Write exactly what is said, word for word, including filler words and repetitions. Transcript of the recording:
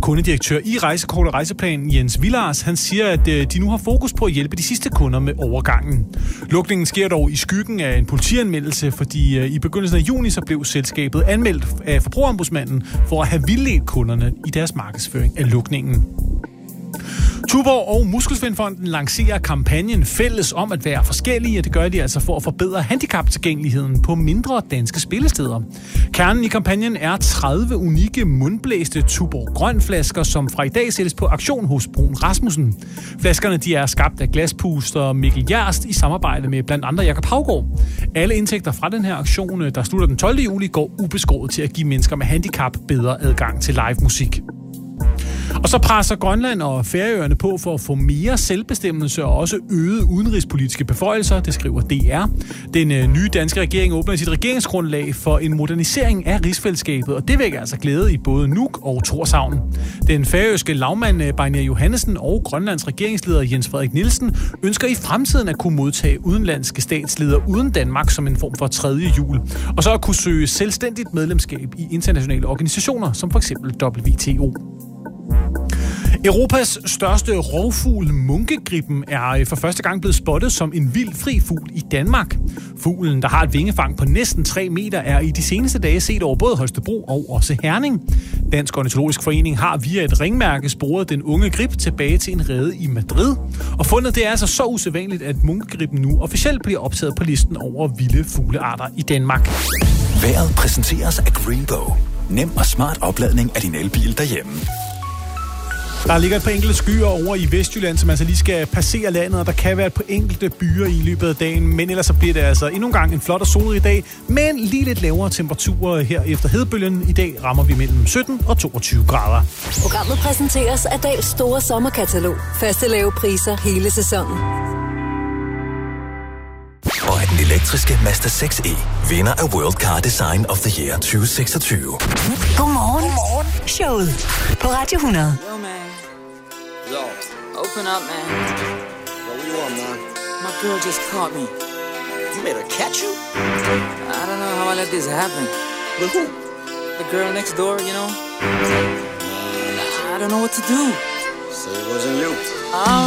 kundedirektør i Rejsekort og Rejseplan, Jens Villars, han siger, at de nu har fokus på at hjælpe de sidste kunder med overgangen. Lukningen sker dog i skyggen af en politianmeldelse, fordi i begyndelsen af juni så blev selskabet anmeldt af Forbrugerombudsmanden for at have vildledt kunderne i deres markedsføring af lukningen. Tuborg og Muskelsvindfonden lancerer kampagnen Fælles om at være forskellige, og det gør de altså for at forbedre handicaptilgængeligheden på mindre danske spillesteder. Kernen i kampagnen er tredive unikke mundblæste Tuborg grønflasker, som fra i dag sættes på auktion hos Brun Rasmussen. Flaskerne de er skabt af glaspuster Mikkel Hjerst i samarbejde med blandt andre Jakob Haugaard. Alle indtægter fra den her auktion, der slutter den tolvte juli, går ubeskåret til at give mennesker med handicap bedre adgang til live musik. Og så presser Grønland og Færøerne på for at få mere selvbestemmelse og også øgede udenrigspolitiske beføjelser, det skriver D R. Den øh, nye danske regering åbner i sit regeringsgrundlag for en modernisering af rigsfællesskabet, og det vækker altså glæde i både Nuuk og Tórshavn. Den færøske lagmand Beinir Johannessen og Grønlands regeringsleder Jens Frederik Nielsen ønsker i fremtiden at kunne modtage udenlandske statsledere uden Danmark som en form for tredje hjul, og så at kunne søge selvstændigt medlemskab i internationale organisationer som for eksempel W T O. Europas største rovfugl, munkegriben, er for første gang blevet spottet som en vild fri fugl i Danmark. Fuglen, der har et vingefang på næsten tre meter, er i de seneste dage set over både Holstebro og også Herning. Dansk Ornitologisk Forening har via et ringmærke sporet den unge grib tilbage til en rede i Madrid. Og fundet det er altså så usædvanligt, at munkegriben nu officielt bliver optaget på listen over vilde fuglearter i Danmark. Vejret præsenteres af Greenbow. Nem og smart opladning af din elbil derhjemme. Der ligger et par enkelte skyer over i Vestjylland, som altså lige skal passere landet, og der kan være et par enkelte byer i løbet af dagen, men ellers så bliver det altså endnu en gang en flot og solig dag, men lige lidt lavere temperaturer her efter hedebølgen. I dag rammer vi mellem sytten og toogtyve grader. Programmet præsenteres af Dahls store sommerkatalog. Faste lave priser hele sæsonen. Og af den elektriske Mazda seks E, vinder af World Car Design of the Year tyve seksogtyve. Godmorgen. Godmorgen. Showet på Radio hundrede. Yo, man. Yo. Open up, man. Yo, what you want, man? My girl just caught me. You made her catch you? I don't know how I let this happen. With who? The girl next door, you know? I don't know what to do. Say it wasn't you. I